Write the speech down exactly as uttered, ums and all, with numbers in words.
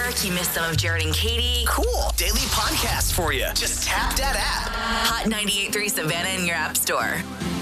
work, you missed some of Jared and Katie. Cool. Daily podcast for you. Just tap that app. Hot ninety-eight point three Savannah in your app store.